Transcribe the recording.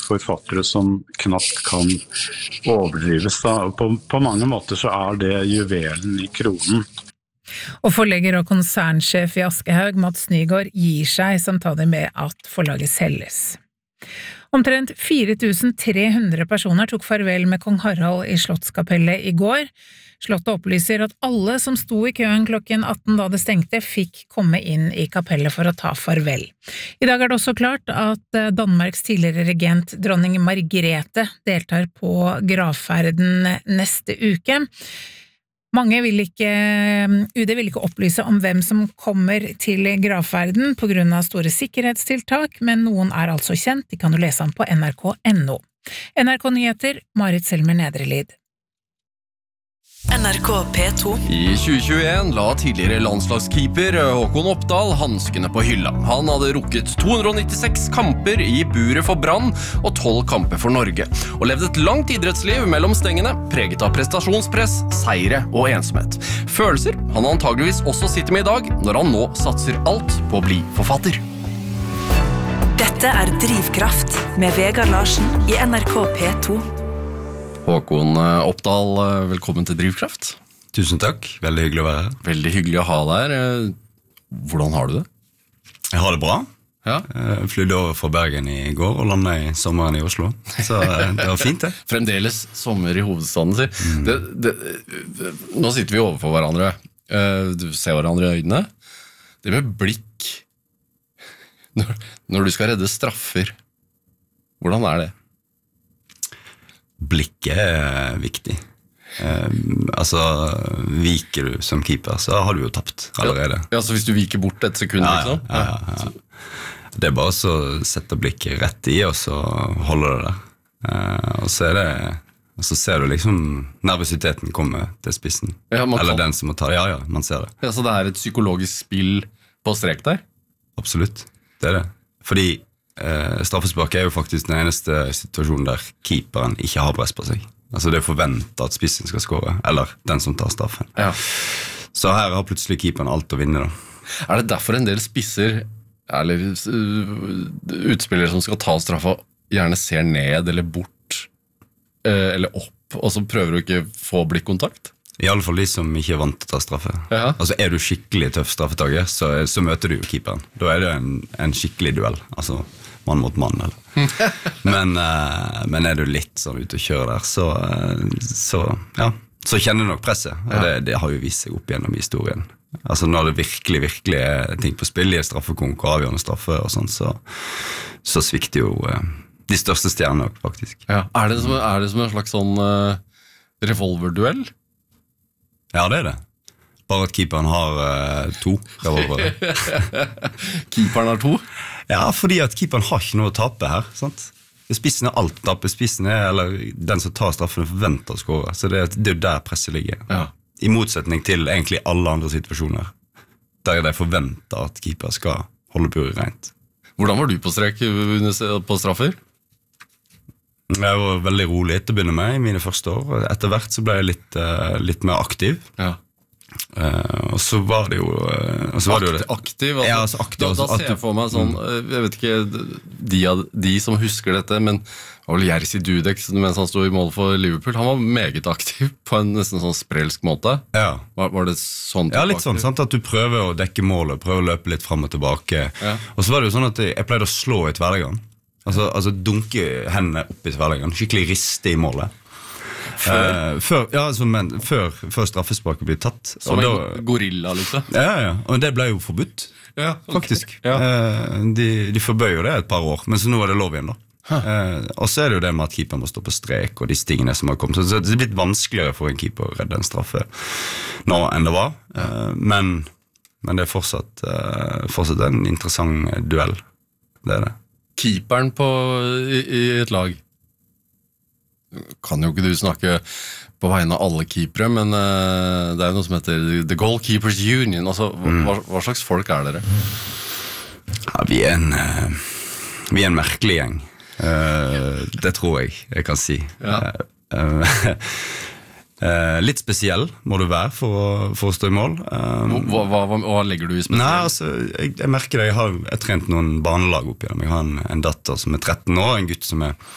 forfattere som knapt kan overdrives. Da. På mange måter så det juvelen i kronen. Og forlegger og konsernsjef i Aschehoug, Mats Nygaard, gir seg samtidig med at forlaget selges. Omtrent 4300 personer tok farvel med kong Harald i Slottskapellet i går. Slottet opplyser at alle som sto i køen klokken 18 da det stengte, fikk komme inn i kapellet for å ta farvel. I dag det også klart at Danmarks tidligere regent dronning Margrethe deltar på gravferden neste uke. UD vil ikke opplyse om hvem som kommer til gravferden på grunn av store sikkerhetstiltak, men noen altså kjent, de kan du lese om på nrk.no. NRK Nyheter, Marit Selmer Nedrelid. NRK P2. I 2021 la tidligere landslagskeeper Håkon Oppdal hanskene på hylla. Han hadde rukket 296 kamper i buret for Brann og 12 kamper for Norge, og levde et langt idrettsliv mellom stengene, preget av prestasjonspress, seire og ensomhet. Følelser han antageligvis også sitter med i dag, når han nå satser alt på å bli forfatter. Dette Drivkraft med Vegard Larsen i NRK P2. Håkon Oppdal, velkommen til Drivkraft. Tusen takk, veldig hyggelig å være her. Veldig hyggelig å ha deg her. Hvordan har du det? Jeg har det bra. Ja. Jeg flydde over fra Bergen i går og landet i sommeren i Oslo. Så det var fint det. Fremdeles sommer i hovedstaden, sier. Nå sitter vi overfor hverandre. Du ser hverandre i øynene. Det med blikk, når du skal redde straffer, hvordan det? Blikket viktig. Viker du som keeper, så har du jo tapt allerede. Ja, så hvis du viker bort et sekund, liksom? Ja. Det bare å sette blikket rett i, og så holder det der. Og så ser du liksom nervøsiteten komme til spissen. Ja, eller den som må ta det. Ja, man ser det. Ja, så det et psykologisk spill på strek der? Absolutt, det det. Fordi straffespark jo faktisk den eneste situasjonen der keeperen ikke har press på seg. Altså det forventer at spissen skal skåre, eller den som tar straffen. Ja. Så her har plutselig keeperen alt å vinne da. Det derfor en del spisser, eller utspillere som skal ta straffa, gjerne ser ned eller bort, eller opp, og så prøver du ikke få blikkontakt? I alle fall de som ikke vant til å ta straffe. Ja. Altså du skikkelig tøff straffetager, så møter du jo keeperen. Da det en skikkelig duell, altså mann mot mann. Men du litt sånn ute og kjører der, så kjenner du nok presset. Og det har jo vist seg opp gjennom historien. Altså når det virkelig ting på spill i straffekonk og avgjørende straffe og sånn, så svikter jo de største stjernene faktisk. Ja. Det som en slags sånn revolverduell? Ja, det det. Bare at keeperen har 2 revolvere. Keeperen har 2? Ja, fordi at keeperen har ikke noe å tape her, sant? Spissen alt å tape, spissen eller den som tar straffen forventer å skåre, så det jo der presset ligger. Ja. I motsetning til egentlig alle andre situasjoner, der de forventer at keeper skal holde buret rent. Hvordan var du på strek på straffer? Jeg var veldig rolig til å begynne med i mine første år. Etter hvert så ble jeg litt mer aktiv. Ja. Og så var det jo aktiv? Altså, ja, altså aktiv. Da ser jeg for meg sånn, jeg vet ikke de som husker dette, men det var vel Jerzy Dudek mens han stod i mål for Liverpool. Han var meget aktiv på en nesten sånn sprelsk måte. Ja. Var det sånn? Ja, litt sånn, sant? At du prøver å dekke målet, prøver å løpe litt frem og tilbake. Ja. Og så var det jo sånn at jeg pleide å slå i tverrleggeren. Altså dunke hendene opp i tverrleggeren, skikkelig riste i målet. Før straffesparket ble tatt. Som en gorilla, liksom. Ja, og det ble jo forbudt. Ja, okay. Faktisk. Ja. De forbøy jo det et par år, men så nå det lov igjen da. Og så det jo det med at keeper må stå på strek og de stingene som har kommet. Så det blitt vanskeligere for en keeper å redde en straffe nå enn det var. Men det fortsatt en interessant duell. Det det. Keeperen i et lag, kan jo ikke du snakke på vegne av alle keepere, men det jo noe som heter The Goalkeepers Union. Altså, hva slags folk dere? Ja, vi en merkelig gjeng. Det tror jeg kan si. Ja. Litt spesiell må du være for å stå i mål. Hva legger du i spesiell? Nei, altså, jeg merker det. Jeg har trent noen barnelag opp igjen. Jeg har en datter som 13 år, en gutt som